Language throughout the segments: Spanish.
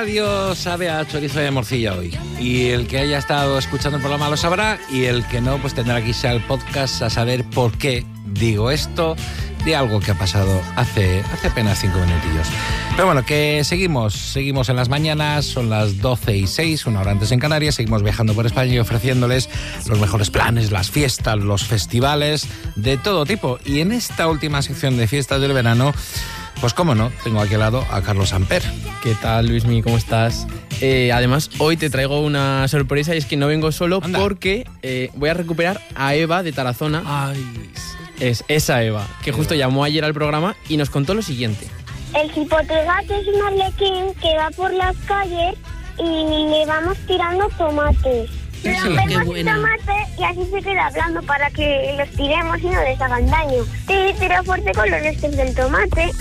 radio sabe a chorizo de morcilla hoy. Y el que haya estado escuchando el programa lo sabrá, y el que no, pues tendrá que irse al podcast a saber por qué digo esto de algo que ha pasado hace apenas 5 minutillos. Pero bueno, que seguimos en las mañanas, son las 12:06, una hora antes en Canarias, seguimos viajando por España y ofreciéndoles los mejores planes, las fiestas, los festivales, de todo tipo. Y en esta última sección de fiestas del verano, pues cómo no, tengo aquí al lado a Carlos Amper. ¿Qué tal, Luismi? ¿Cómo estás? Además, hoy te traigo una sorpresa, y es que no vengo solo. Anda. Porque voy a recuperar a Eva de Tarazona. Ay, es esa Eva, que justo llamó ayer al programa y nos contó lo siguiente. El cipotegato es un arlequín que va por las calles y le vamos tirando tomates. Le rompemos el tomate y así se queda hablando para que los tiremos y no les hagan daño. Sí, tira fuerte con los restos del tomate.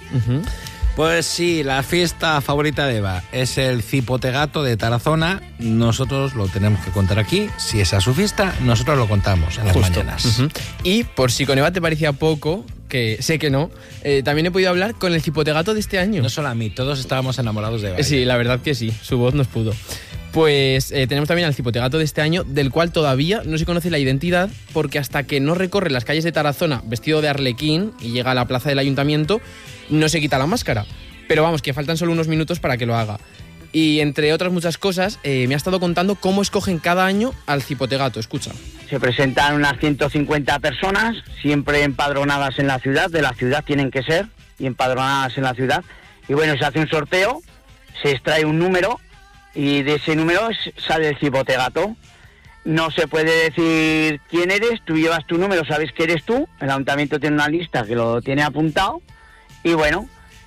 Pues sí, la fiesta favorita de Eva es el cipotegato de Tarazona. Nosotros lo tenemos que contar aquí. Si es a su fiesta, nosotros lo contamos en las mañanas. Y por si con Eva te parecía poco, que sé que no, también he podido hablar con el cipotegato de este año. No solo a mí, todos estábamos enamorados de Eva. Sí, la verdad que sí, su voz nos pudo. Pues tenemos también al cipotegato de este año, del cual todavía no se conoce la identidad, porque hasta que no recorre las calles de Tarazona vestido de arlequín y llega a la plaza del ayuntamiento, no se quita la máscara. Pero vamos, que faltan solo unos minutos para que lo haga. Y entre otras muchas cosas, me ha estado contando cómo escogen cada año al cipotegato. Escucha. Se presentan unas 150 personas, siempre empadronadas en la ciudad, de la ciudad tienen que ser, y empadronadas en la ciudad. Y bueno, se hace un sorteo, se extrae un número, y de ese número sale el cipotegato. No se puede decir quién eres, tú llevas tu número, sabes que eres tú, el ayuntamiento tiene una lista que lo tiene apuntado, y bueno,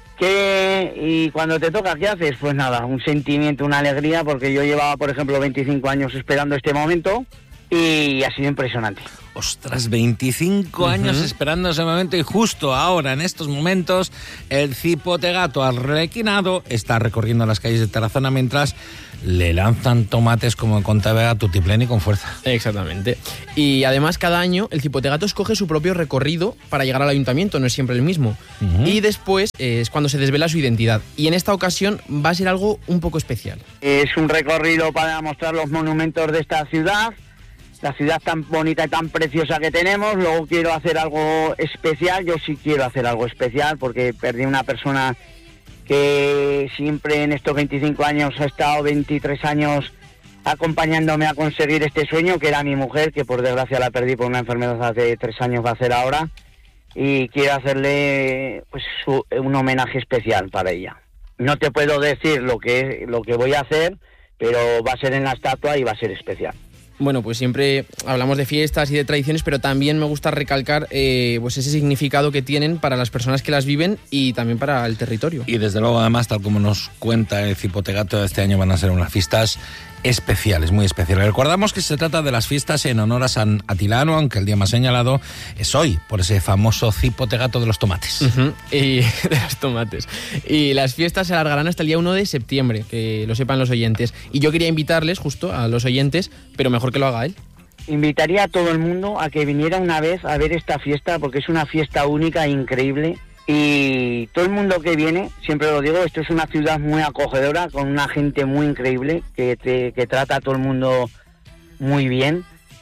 y cuando te toca, ¿qué haces? Pues nada, un sentimiento, una alegría, porque yo llevaba, por ejemplo, 25 años esperando este momento, y ha sido impresionante. Ostras, 25 años esperando ese momento, y justo ahora, en estos momentos, el cipotegato arlequinado está recorriendo las calles de Tarazona mientras le lanzan tomates como contaba Tutiplén y con fuerza. Exactamente. Y además, cada año el cipotegato escoge su propio recorrido para llegar al ayuntamiento, no es siempre el mismo. Y después es cuando se desvela su identidad. Y en esta ocasión va a ser algo un poco especial. Es un recorrido para mostrar los monumentos de esta ciudad, la ciudad tan bonita y tan preciosa que tenemos. Luego quiero hacer algo especial, yo sí quiero hacer algo especial, porque perdí una persona que siempre en estos 25 años ha estado 23 años acompañándome a conseguir este sueño, que era mi mujer, que por desgracia la perdí por una enfermedad hace 3 años, va a ser ahora, y quiero hacerle pues un homenaje especial para ella. No te puedo decir lo que voy a hacer, pero va a ser en la estatua y va a ser especial. Bueno, pues siempre hablamos de fiestas y de tradiciones, pero también me gusta recalcar pues ese significado que tienen para las personas que las viven y también para el territorio. Y desde luego, además, tal como nos cuenta el cipotegato, este año van a ser unas fiestas especiales, muy especiales. Recordamos que se trata de las fiestas en honor a San Atilano, aunque el día más señalado es hoy, por ese famoso cipotegato de los tomates. Y de los tomates. Y las fiestas se alargarán hasta el día 1 de septiembre, que lo sepan los oyentes. Y yo quería invitarles justo a los oyentes, pero mejor que lo haga él. Invitaría a todo el mundo a que viniera una vez a ver esta fiesta, porque es una fiesta única e increíble. Y todo el mundo que viene, siempre lo digo, esto es una ciudad muy acogedora, con una gente muy increíble, que trata a todo el mundo muy bien.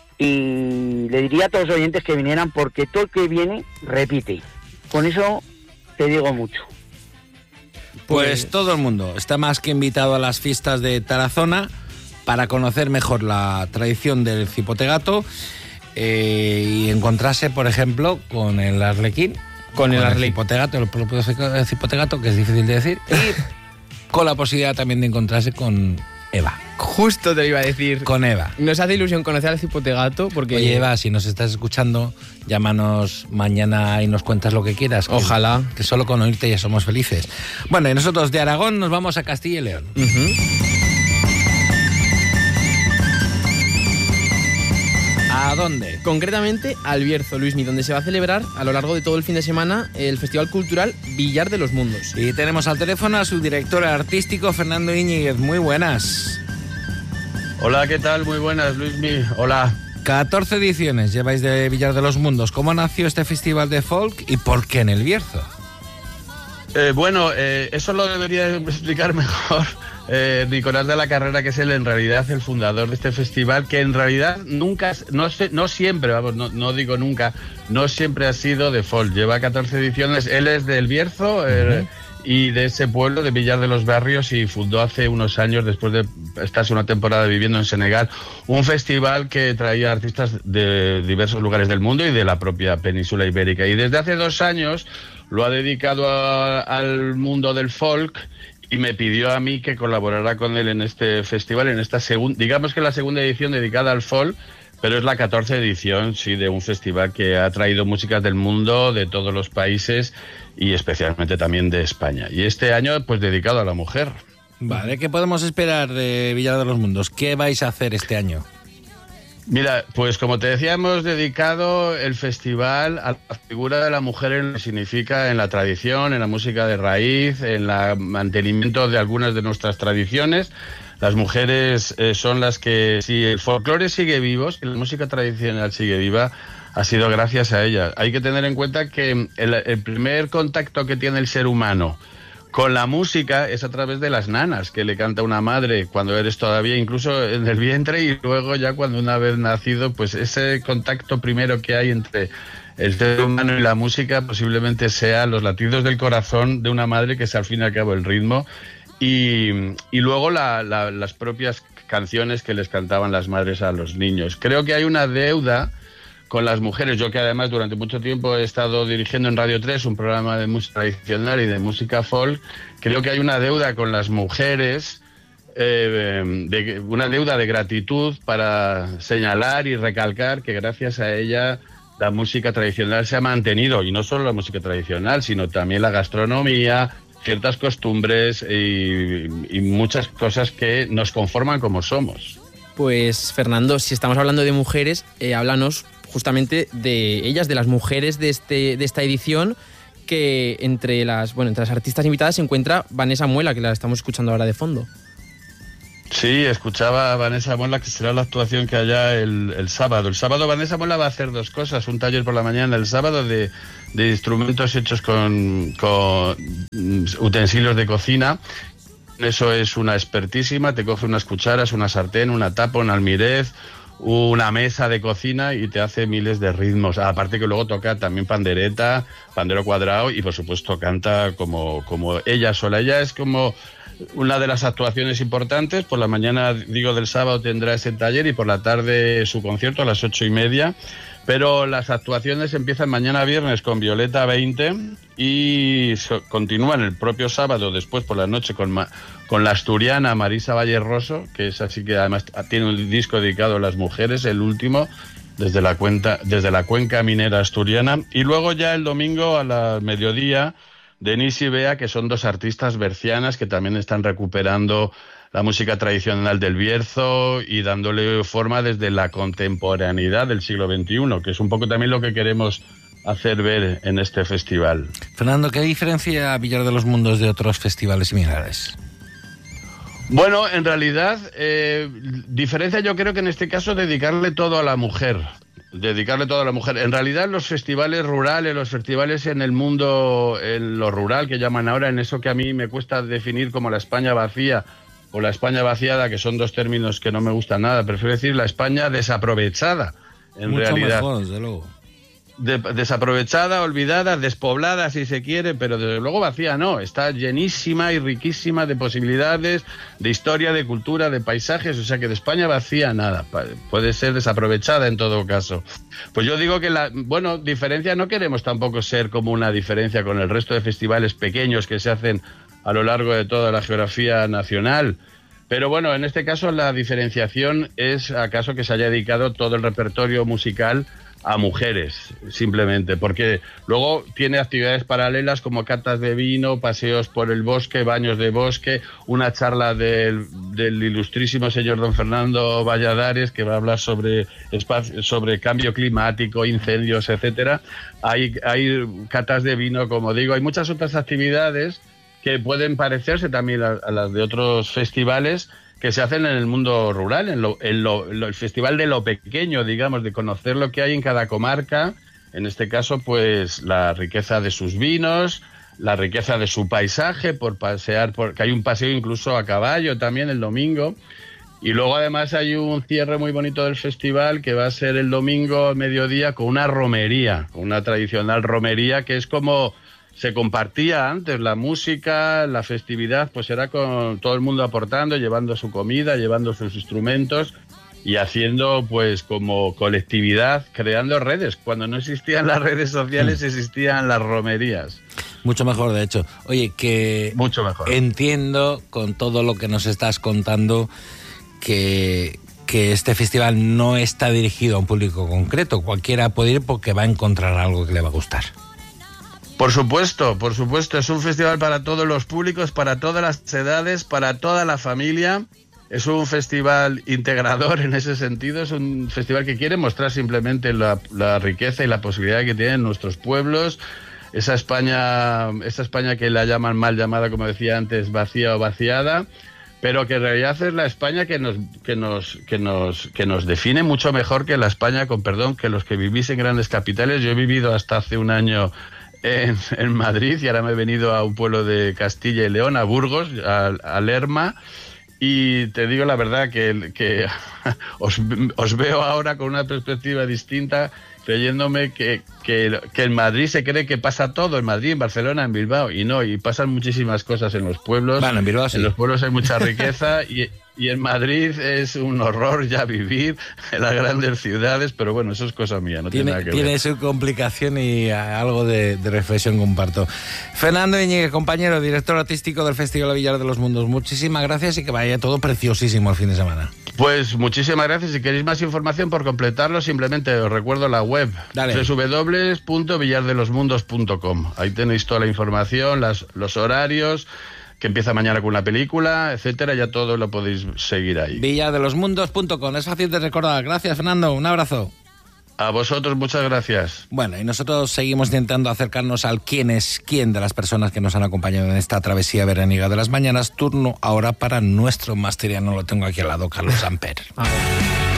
Y le diría a todos los oyentes que vinieran, porque todo el que viene repite. Con eso te digo mucho. Pues todo el mundo está más que invitado a las fiestas de Tarazona para conocer mejor la tradición del cipotegato y encontrarse, por ejemplo, con el arlequín. Con el cipotegato, el propio cipotegato, que es difícil de decir, y con la posibilidad también de encontrarse con Eva. Justo te lo iba a decir. Con Eva. Nos hace ilusión conocer al cipotegato porque... Oye, Eva, si nos estás escuchando, llámanos mañana y nos cuentas lo que quieras. Ojalá. Que solo con oírte ya somos felices. Bueno, y nosotros de Aragón nos vamos a Castilla y León. ¿A dónde? Concretamente al Bierzo, Luismi, donde se va a celebrar a lo largo de todo el fin de semana el Festival Cultural Villar de los Mundos. Y tenemos al teléfono a su director artístico, Fernando Íñiguez. Muy buenas. Hola, ¿qué tal? Muy buenas, Luismi. Hola. 14 ediciones lleváis de Villar de los Mundos. ¿Cómo nació este festival de folk y por qué en el Bierzo? Eso lo debería explicar mejor Nicolás de la Carrera, que es en realidad el fundador de este festival, que en realidad no siempre, no digo nunca, no siempre ha sido de folk. Lleva 14 ediciones, él es del Bierzo y de ese pueblo de Villar de los Barrios, y fundó hace unos años, después de estarse una temporada viviendo en Senegal, un festival que traía artistas de diversos lugares del mundo y de la propia península ibérica. Y desde hace 2 años lo ha dedicado al mundo del folk, y me pidió a mí que colaborara con él en este festival, en esta digamos que la segunda edición dedicada al folk, pero es la 14ª edición, sí, de un festival que ha traído músicas del mundo, de todos los países y especialmente también de España. Y este año, pues dedicado a la mujer. Vale, ¿qué podemos esperar de Villar de los Mundos? ¿Qué vais a hacer este año? Mira, pues como te decía, hemos dedicado el festival a la figura de la mujer en lo que significa en la tradición, en la música de raíz, en el mantenimiento de algunas de nuestras tradiciones. Las mujeres son las que, si el folclore sigue vivo, si la música tradicional sigue viva, ha sido gracias a ellas. Hay que tener en cuenta que el primer contacto que tiene el ser humano con la música es a través de las nanas, que le canta una madre cuando eres todavía incluso en el vientre, y luego ya cuando una vez nacido, pues ese contacto primero que hay entre el ser humano y la música posiblemente sea los latidos del corazón de una madre, que es al fin y al cabo el ritmo, y luego las propias canciones que les cantaban las madres a los niños. Creo que hay una deuda con las mujeres. Yo, que además durante mucho tiempo he estado dirigiendo en Radio 3 un programa de música tradicional y de música folk, creo que hay una deuda con las mujeres, una deuda de gratitud para señalar y recalcar que gracias a ella la música tradicional se ha mantenido, y no solo la música tradicional, sino también la gastronomía, ciertas costumbres y muchas cosas que nos conforman como somos. Pues Fernando, si estamos hablando de mujeres, háblanos justamente de ellas, de las mujeres de esta edición, que entre las artistas invitadas se encuentra Vanessa Muela, que la estamos escuchando ahora de fondo. Sí, escuchaba a Vanessa Muela, que será la actuación que haya el sábado. El sábado Vanessa Muela va a hacer 2 cosas, un taller por la mañana el sábado de instrumentos hechos con utensilios de cocina. Eso es una expertísima, te coge unas cucharas, una sartén, una tapa, un almirez, una mesa de cocina, y te hace miles de ritmos. Aparte que luego toca también pandereta, pandero cuadrado, y por supuesto canta como ella sola. Ella es como una de las actuaciones importantes. Por la mañana, del sábado tendrá ese taller, y por la tarde su concierto a las 8:30. Pero las actuaciones empiezan mañana viernes con Violeta 20 y continúan el propio sábado, después por la noche con la asturiana Marisa Valleroso, que es así, que además tiene un disco dedicado a las mujeres, el último, desde la cuenca minera asturiana. Y luego ya el domingo a la mediodía, Denise y Bea, que son 2 artistas bercianas que también están recuperando la música tradicional del Bierzo y dándole forma desde la contemporaneidad del siglo XXI, que es un poco también lo que queremos hacer ver en este festival. Fernando, ¿qué diferencia Villar de los Mundos de otros festivales similares? Bueno, en realidad, diferencia yo creo que en este caso dedicarle todo a la mujer. En realidad los festivales rurales, los festivales en el mundo, en lo rural que llaman ahora, en eso que a mí me cuesta definir como la España vacía o la España vaciada, que son 2 términos que no me gustan nada, prefiero decir la España desaprovechada, en mucho realidad. Mejor, desde luego. Desaprovechada, olvidada, despoblada si se quiere, pero desde luego vacía no, está llenísima y riquísima de posibilidades, de historia, de cultura, de paisajes, o sea que de España vacía nada, puede ser desaprovechada en todo caso. Pues yo digo que diferencia, no queremos tampoco ser como una diferencia con el resto de festivales pequeños que se hacen a lo largo de toda la geografía nacional. Pero bueno, en este caso la diferenciación es acaso que se haya dedicado todo el repertorio musical a mujeres, simplemente, porque luego tiene actividades paralelas como catas de vino, paseos por el bosque, baños de bosque, una charla del ilustrísimo señor don Fernando Valladares, que va a hablar sobre cambio climático, incendios, etcétera. Hay catas de vino, como digo, hay muchas otras actividades que pueden parecerse también a las de otros festivales que se hacen en el mundo rural, el festival de lo pequeño, digamos, de conocer lo que hay en cada comarca, en este caso, pues la riqueza de sus vinos, la riqueza de su paisaje, por pasear, porque hay un paseo incluso a caballo también el domingo. Y luego además hay un cierre muy bonito del festival que va a ser el domingo al mediodía con una romería, con una tradicional romería que es como se compartía antes, la música, la festividad, pues era con todo el mundo aportando, llevando su comida, llevando sus instrumentos y haciendo pues como colectividad, creando redes. Cuando no existían las redes sociales existían las romerías. Mucho mejor, de hecho. Oye, que mucho mejor. Entiendo con todo lo que nos estás contando que este festival no está dirigido a un público concreto. Cualquiera puede ir porque va a encontrar algo que le va a gustar. Por supuesto. Es un festival para todos los públicos, para todas las edades, para toda la familia. Es un festival integrador en ese sentido. Es un festival que quiere mostrar simplemente la riqueza y la posibilidad que tienen nuestros pueblos. Esa España que la llaman mal llamada, como decía antes, vacía o vaciada, pero que en realidad es la España que nos define mucho mejor que la España, con perdón, que los que vivís en grandes capitales. Yo he vivido hasta hace un año en Madrid y ahora me he venido a un pueblo de Castilla y León, a Burgos, a Lerma, y te digo la verdad que os veo ahora con una perspectiva distinta, creyéndome que en Madrid se cree que pasa todo, en Madrid, en Barcelona, en Bilbao, y no, y pasan muchísimas cosas en los pueblos. Bueno, en Bilbao sí. En los pueblos hay mucha riqueza y en Madrid es un horror ya vivir en las grandes ciudades, pero bueno, eso es cosa mía, no tiene nada que ver. Tiene su complicación y algo de reflexión comparto. Fernando Íñiguez, compañero, director artístico del Festival Villar de los Mundos, muchísimas gracias y que vaya todo preciosísimo el fin de semana. Pues muchísimas gracias. Si queréis más información por completarlo, simplemente os recuerdo la web www.villardelosmundos.com. Ahí tenéis toda la información, los horarios, que empieza mañana con una película, etcétera, ya todo lo podéis seguir ahí. Villardelosmundos.com, es fácil de recordar. Gracias, Fernando, un abrazo. A vosotros, muchas gracias. Bueno, y nosotros seguimos intentando acercarnos al quién es quién de las personas que nos han acompañado en esta travesía veraniega de las mañanas. Turno ahora para nuestro masteriano, lo tengo aquí al lado, Carlos Amper.